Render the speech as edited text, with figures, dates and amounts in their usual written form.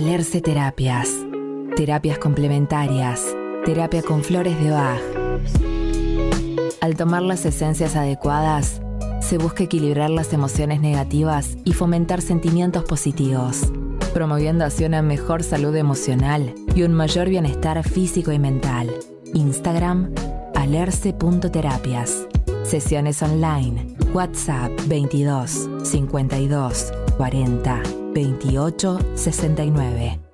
Alerce Terapias. Terapias complementarias. Terapia con flores de Bach. Al tomar las esencias adecuadas, se busca equilibrar las emociones negativas y fomentar sentimientos positivos, promoviendo así una mejor salud emocional y un mayor bienestar físico y mental. Instagram, alerce.terapias. Sesiones online. WhatsApp 22 52 40 28 69.